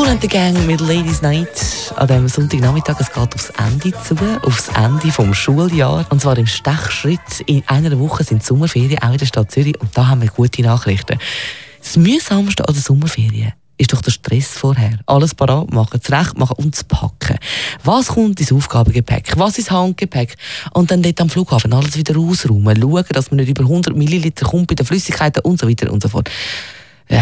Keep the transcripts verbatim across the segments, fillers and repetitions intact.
and the Gang mit Ladies Night an diesem Sonntagnachmittag. Es geht aufs Ende zu, aufs Ende vom Schuljahr. Und zwar im Stechschritt. In einer Woche sind die Sommerferien auch in der Stadt Zürich. Und da haben wir gute Nachrichten. Das Mühsamste an der Sommerferien ist doch der Stress vorher. Alles parat machen, zurecht machen und zu packen. Was kommt ins Aufgabengepäck? Was ins Handgepäck? Und dann dort am Flughafen alles wieder ausräumen. Schauen, dass man nicht über hundert Milliliter kommt bei den Flüssigkeiten und so weiter und so fort. Ja.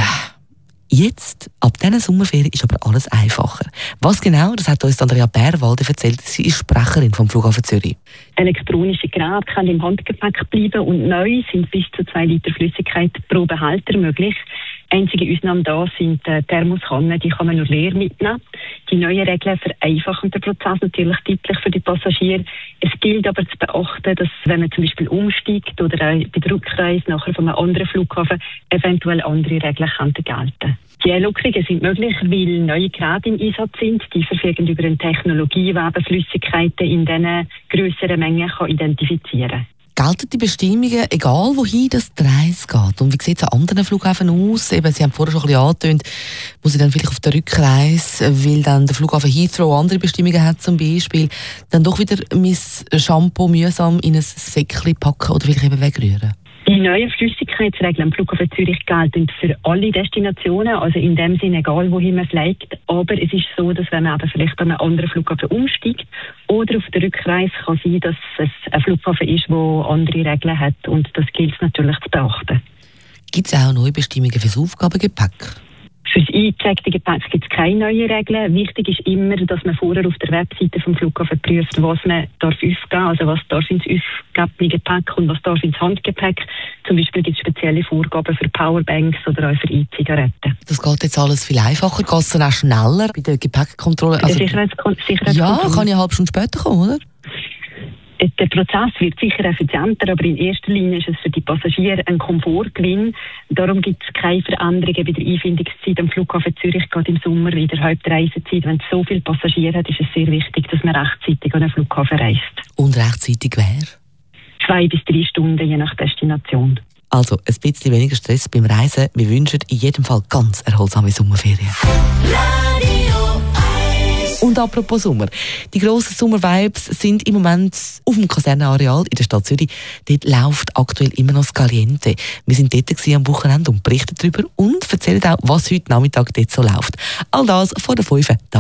Jetzt, ab diesen Sommerferien, ist aber alles einfacher. Was genau, das hat uns Andrea Bärwalde erzählt. Sie ist Sprecherin vom Flughafen Zürich. Elektronische Geräte können im Handgepäck bleiben und neu sind bis zu zwei Liter Flüssigkeit pro Behälter möglich. Einzige Ausnahmen da sind äh, Thermoskannen, die kann man nur leer mitnehmen. Die neuen Regeln vereinfachen den Prozess natürlich deutlich für die Passagiere. Es gilt aber zu beachten, dass wenn man zum Beispiel umsteigt oder auch bei der Rückreise nachher von einem anderen Flughafen eventuell andere Regeln könnten gelten. Die Lockerungen sind möglich, weil neue Geräte im Einsatz sind. Die verfügen über eine Technologie, die eben Flüssigkeiten in diesen grösseren Mengen kann identifizieren kann. Gelten die Bestimmungen, egal wohin das die Reise geht? Und wie sieht es an anderen Flughäfen aus? Eben, Sie haben vorher schon ein bisschen angetönt, muss ich dann vielleicht auf der Rückreise, weil dann der Flughafen Heathrow andere Bestimmungen hat zum Beispiel, dann doch wieder mein Shampoo mühsam in ein Säckchen packen oder vielleicht eben wegrühren? Die neuen Flüssigkeitsregeln am Flughafen Zürich gelten für alle Destinationen, also in dem Sinne egal, wohin man fliegt. Aber es ist so, dass wenn man eben vielleicht an einen anderen Flughafen umsteigt oder auf der Rückreise kann sein, dass es ein Flughafen ist, der andere Regeln hat und das gilt es natürlich zu beachten. Gibt es auch neue Bestimmungen für das Aufgabengepäck? Für das eingecheckte Gepäck gibt es keine neuen Regeln. Wichtig ist immer, dass man vorher auf der Webseite vom Flughafen prüft, was man darf aufgeben, also was darf ins aufgegebene Gepäck und was darf ins Handgepäck. Zum Beispiel gibt es spezielle Vorgaben für Powerbanks oder auch für E-Zigaretten. Das geht jetzt alles viel einfacher, geht es dann auch schneller bei der Gepäckkontrolle? Also, der Sicherheitskon- Sicherheitskontrolle. Ja, kann ich eine halbe Stunde später kommen, oder? Der Prozess wird sicher effizienter, aber in erster Linie ist es für die Passagiere ein Komfortgewinn. Darum gibt es keine Veränderungen bei der Einfindungszeit am Flughafen Zürich, gerade im Sommer in der Hauptreisezeit. Wenn es so viele Passagiere hat, ist es sehr wichtig, dass man rechtzeitig an den Flughafen reist. Und rechtzeitig wer? Zwei bis drei Stunden, je nach Destination. Also ein bisschen weniger Stress beim Reisen. Wir wünschen in jedem Fall ganz erholsame Sommerferien. Und apropos Sommer. Die grossen Sommervibes sind im Moment auf dem Kasernenareal in der Stadt Zürich. Dort läuft aktuell immer noch das Caliente. Wir sind dort am Wochenende und berichten darüber und erzählen auch, was heute Nachmittag dort so läuft. All das vor der fünf.